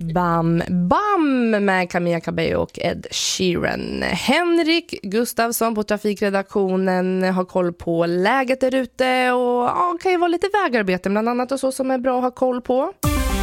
Bam Bam med Camilla Cabello och Ed Sheeran. Henrik Gustafsson på trafikredaktionen har koll på läget där ute och kan ju vara lite vägarbete bland annat och så som är bra att ha koll på.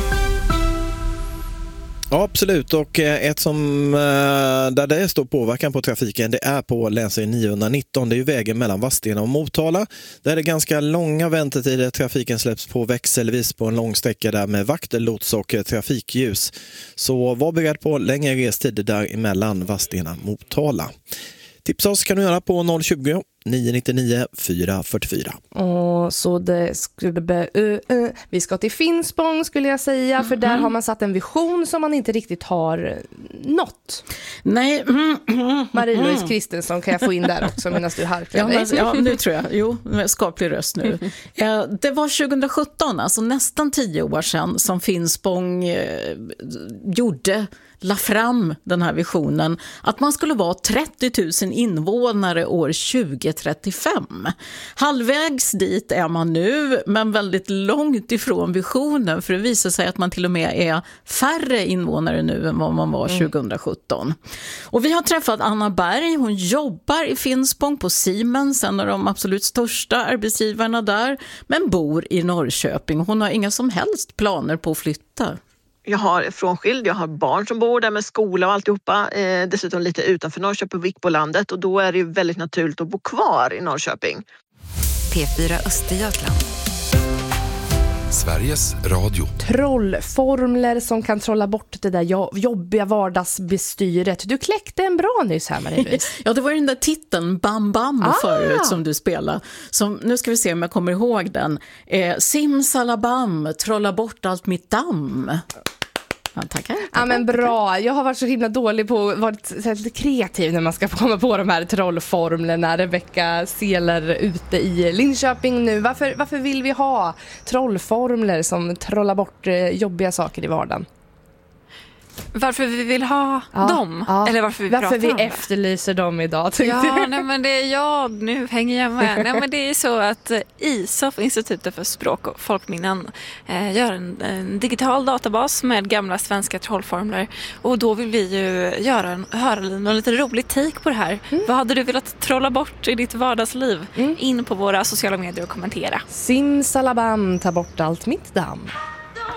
Ja, absolut. Och ett som där det är stor påverkan på trafiken, det är på länsväg 919. Det är ju vägen mellan Vadstena och Motala. Där är det ganska långa väntetider. Trafiken släpps på växelvis på en lång sträcka där med vakter, lots och trafikljus. Så var beredd på längre restider där emellan Vadstena och Motala. Tipsa oss kan du göra på 020 999 444. Så det skulle vi ska till Finspång skulle jag säga, för där har man satt en vision som man inte riktigt har nått. Nej. Marie-Louise Kristensson kan jag få in där också medan du harklar dig. Ja, nu tror jag. Jo, skaplig röst nu. Det var 2017, alltså nästan 10 år sedan, som Finspång la fram den här visionen att man skulle vara 30 000 invånare år 2035. Halvvägs dit är man nu, men väldigt långt ifrån visionen, för det visar sig att man till och med är färre invånare nu än vad man var 2017. Och vi har träffat Anna Berg, hon jobbar i Finspång på Siemens, en av de absolut största arbetsgivarna där, men bor i Norrköping. Hon har inga som helst planer på att flytta. Jag har frånskild, jag har barn som bor där med skola och alltihopa. Dessutom lite utanför Norrköping, Vikbolandet. Och då är det ju väldigt naturligt att bo kvar i Norrköping. P4 Östergötland. Sveriges Radio. Trollformler som kan trolla bort det där jobbiga vardagsbestyret. Du kläckte en bra nyss här, Marie-Louise. Ja, det var ju den där titeln Bam Bam förut som du spelade. Som, nu ska vi se om jag kommer ihåg den. Simsalabam, trolla bort allt mitt damm. Ja, tackar. Ja, men bra. Jag har varit så himla dålig på att vara lite kreativ när man ska komma på de här trollformlerna. Rebecka Seler ute i Linköping nu. Varför vill vi ha trollformler som trollar bort jobbiga saker i vardagen? Varför vi vill ha dem? Eller varför vi pratar om det? Efterlyser dem idag. Nej, men det är jag, nu hänger jag med. Nej, men det är så att ISOF, Institutet för språk och folkminnen, gör en digital databas med gamla svenska trollformler. Och då vill vi ju höra någon lite rolig take på det här. Vad hade du velat trolla bort i ditt vardagsliv? In på våra sociala medier och kommentera. Simsalabam, ta bort allt mitt damm.